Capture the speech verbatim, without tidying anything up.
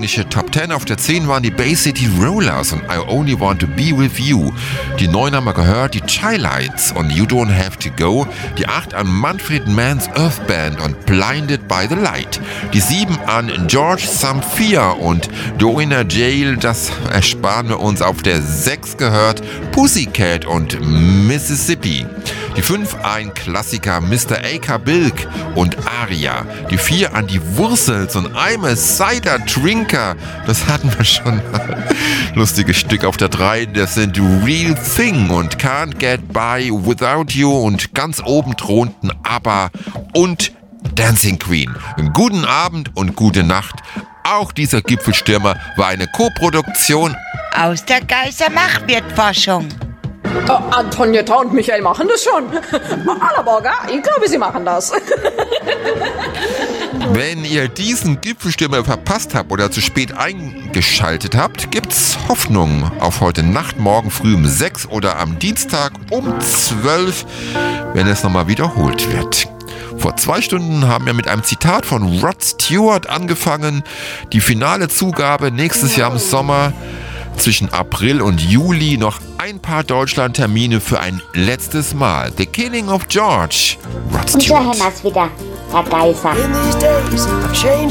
englische Top zehn. Auf der zehn waren die Bay City Rollers und I Only Want to Be With You. Die neun haben wir gehört, die Chi-Lights und You Don't Have to Go. Die acht an Manfred Mann's Earth Band und Blinded by the Light. Die sieben an George Samphia und Doina Jail, das ersparen wir uns. Auf der sechs gehört Pussycat und Mississippi. Die fünf ein Klassiker, Mister Aker Bilk und Aria. Die vier an die Wursels und I'm a Cider Drinker. Das hatten wir schon mal. Lustiges Stück. Auf der drei, das sind Real Thing und Can't Get By Without You. Und ganz oben thronten ABBA und Dancing Queen. Guten Abend und gute Nacht. Auch dieser Gipfelstürmer war eine Co-Produktion aus der Geiser-Machwirtforschung. Oh, Antonietta und Michael machen das schon. Allerborger, ich glaube, sie machen das. Wenn ihr diesen Gipfelstürmer verpasst habt oder zu spät eingeschaltet habt, gibt's Hoffnung auf heute Nacht, morgen früh um sechs oder am Dienstag um zwölf, wenn es nochmal wiederholt wird. Vor zwei Stunden haben wir mit einem Zitat von Rod Stewart angefangen. Die finale Zugabe nächstes Jahr im Sommer. Zwischen April und Juli noch ein paar Deutschland-Termine für ein letztes Mal. The Killing of George. Rod Stewart. Und so haben wir's wieder, Herr Geiser.